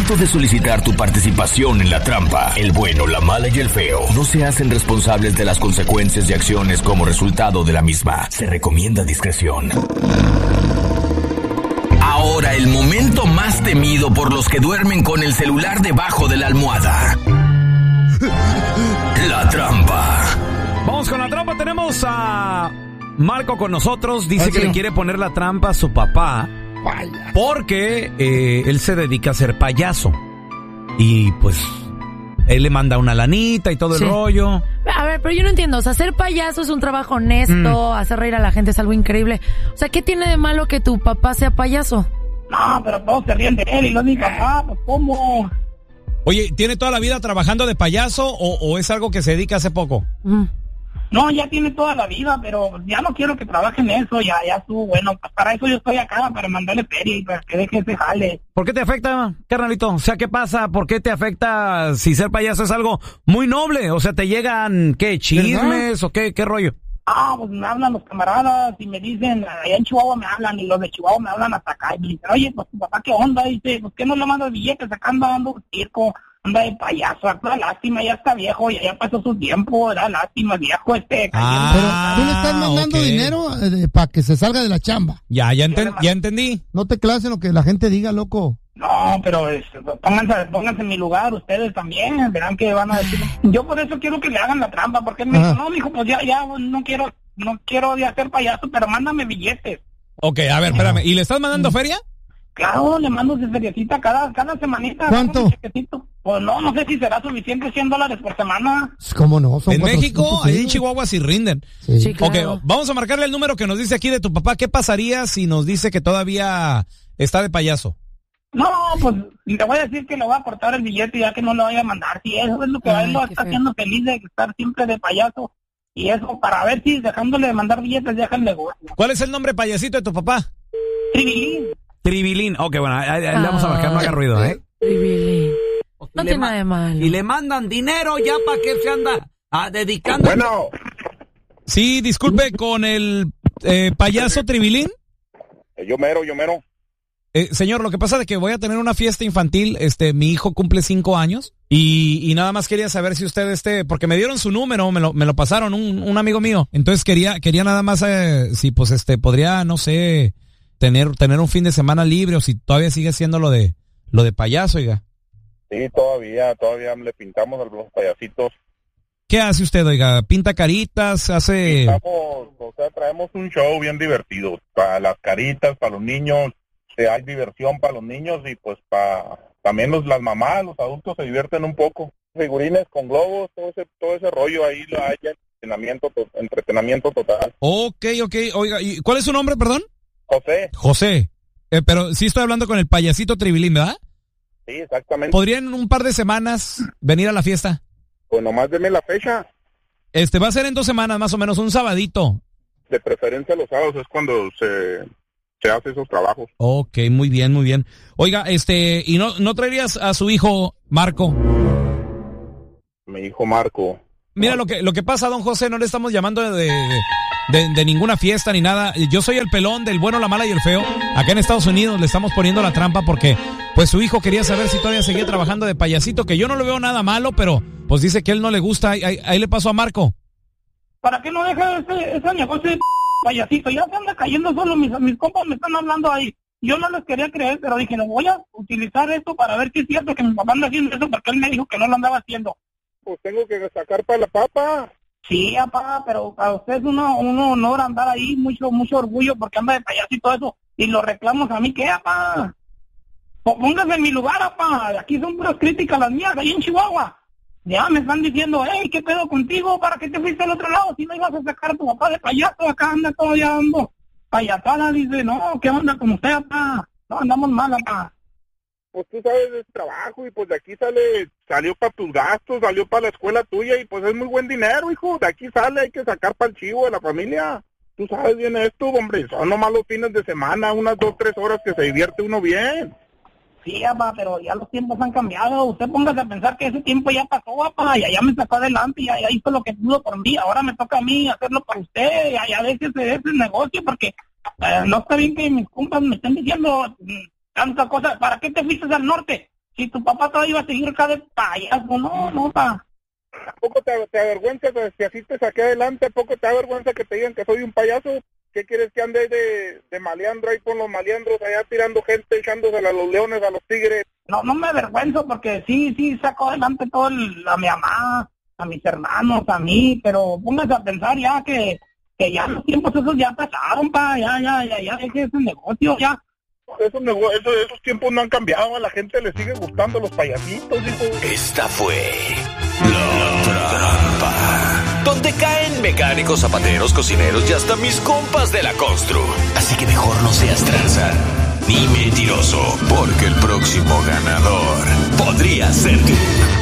momento de solicitar tu participación en la trampa, el bueno, la mala y el feo no se hacen responsables de las consecuencias y acciones como resultado de la misma. Se recomienda discreción. Ahora el momento más temido por los que duermen con el celular debajo de la almohada. La trampa. Vamos con la trampa. Tenemos a Marco con nosotros. Dice que le quiere poner la trampa a su papá porque él se dedica a ser payaso. Y pues él le manda una lanita y todo el rollo. A ver, pero yo no entiendo. O sea, ser payaso es un trabajo honesto, hacer reír a la gente es algo increíble. O sea, ¿qué tiene de malo que tu papá sea payaso? No, pero todos se ríen de él y no mi papá, pues ¿cómo? Oye, ¿tiene toda la vida trabajando de payaso o es algo que se dedica hace poco? No, ya tiene toda la vida, pero ya no quiero que trabaje en eso, ya estuvo bueno. Pues para eso yo estoy acá, para mandarle feria y para que deje ese jale. ¿Por qué te afecta, carnalito? O sea, ¿qué pasa? ¿Por qué te afecta si ser payaso es algo muy noble? O sea, ¿te llegan, qué, chismes o qué rollo? Pues me hablan los camaradas y me dicen, allá en Chihuahua me hablan y los de Chihuahua me hablan hasta acá y me dicen, oye, pues tu papá, ¿qué onda? Dice, ¿por qué no le mandas billetes? Acá anda dando circo, anda de payaso, acá lástima, ya está viejo, ya pasó su tiempo, era lástima, viejo Pero tú le estás mandando dinero para que se salga de la chamba. Ya entendí. No te clases en lo que la gente diga, loco. No, pero pónganse en mi lugar, ustedes también, verán que van a decir. Yo por eso quiero que le hagan la trampa, porque él me dijo, no, mijo, pues ya no quiero ya ser payaso, pero mándame billetes. Ok, a ver, espérame, ¿y le estás mandando feria? Claro, le mando su feriecita cada semanita. ¿Cuánto? Pues no sé si será suficiente, $100 por semana. ¿Cómo no? En México, ahí en Chihuahua sí rinden. Sí, claro. Ok, vamos a marcarle el número que nos dice aquí de tu papá. ¿Qué pasaría si nos dice que todavía está de payaso? No, pues le voy a decir que le voy a cortar el billete ya que no le voy a mandar. Si eso es lo que él lo está haciendo feliz de estar siempre de payaso. Y eso para ver si dejándole de mandar billetes deja el negocio. ¿Cuál es el nombre payasito de tu papá? Tribilín. Ok, bueno, le vamos a marcar, no haga ruido, ¿eh? Tribilín. No tiene nada de malo. Y le mandan dinero ya para que se anda dedicando. Bueno. Sí, disculpe, con el payaso Tribilín. Yo mero. Señor, lo que pasa es que voy a tener una fiesta infantil, mi hijo cumple 5 años y nada más quería saber si usted porque me dieron su número, me lo pasaron un amigo mío, entonces quería nada más si pues podría, no sé, tener un fin de semana libre o si todavía sigue siendo lo de payaso, oiga. Sí, todavía le pintamos a los payasitos. ¿Qué hace usted, oiga? ¿Pinta caritas? ¿Hace...? Traemos un show bien divertido, para las caritas, para los niños. Hay diversión para los niños y pues para también las mamás, los adultos se divierten un poco. Figurines con globos, todo ese rollo ahí lo hay, entretenimiento total. Ok, oiga, ¿y cuál es su nombre, perdón? José. Pero sí estoy hablando con el payasito Tribilín, ¿verdad? Sí, exactamente. ¿Podrían en un par de semanas venir a la fiesta? Pues nomás deme la fecha. Va a ser en 2 semanas más o menos, un sabadito. De preferencia los sábados es cuando se hace esos trabajos. Ok, muy bien. Oiga, ¿y no traerías a su hijo Marco? Mi hijo Marco. Mira, lo que pasa, don José, no le estamos llamando de ninguna fiesta ni nada. Yo soy el pelón del bueno, la mala y el feo. Acá en Estados Unidos le estamos poniendo la trampa porque pues su hijo quería saber si todavía seguía trabajando de payasito, que yo no le veo nada malo, pero pues dice que él no le gusta. Ahí le pasó a Marco. ¿Para qué no deja ese negocio de payasito? Ya se anda cayendo solo, mis compas me están hablando ahí. Yo no les quería creer, pero dije, no voy a utilizar esto para ver si es cierto que mi papá anda haciendo eso, porque él me dijo que no lo andaba haciendo. Pues tengo que sacar para la papa. Sí, papá, pero para usted es un honor andar ahí, mucho orgullo, porque anda de payaso y todo eso, y los reclamos a mí, ¿qué, papá? Póngase en mi lugar, papá, aquí son puras críticas las mías, ahí en Chihuahua. Ya me están diciendo, hey, ¿qué pedo contigo? ¿Para qué te fuiste al otro lado? Si no ibas a sacar a tu papá de payaso, acá anda todavía dando payasada. Dice, no, ¿qué onda con usted, papá? No, andamos mal, papá. Pues tú sabes de trabajo y pues de aquí salió para tus gastos, salió para la escuela tuya y pues es muy buen dinero, hijo. De aquí sale, hay que sacar para el chivo de la familia. Tú sabes bien esto, hombre. Son nomás los fines de semana, unas 2-3 horas que se divierte uno bien. Sí, papá, pero ya los tiempos han cambiado. Usted póngase a pensar que ese tiempo ya pasó, papá. Ya me sacó adelante, ya hizo lo que pudo por mí. Ahora me toca a mí hacerlo para usted. Ya déjese de ese negocio porque no está bien que mis compas me estén diciendo tanta cosa. ¿Para qué te fuiste al norte? si tu papá todavía iba a seguir acá de payaso, no, pa. ¿A poco te avergüenza si así te saqué adelante? ¿A poco te avergüenza que te digan que soy un payaso? ¿Qué quieres que ande de maleandro ahí con los maleandros allá tirando gente, echándosela a los leones, a los tigres? No me avergüenzo porque sí sacó adelante todo a mi mamá, a mis hermanos, a mí, pero póngase a pensar ya que ya los tiempos esos ya pasaron, pa, ya deje ese negocio, ya. Esos tiempos no han cambiado, a la gente le sigue gustando los payasitos, hijo. Esta fue La Trampa, donde caen mecánicos, zapateros, cocineros y hasta mis compas de la constru. Así que mejor no seas tranza ni mentiroso, porque el próximo ganador podría ser tú.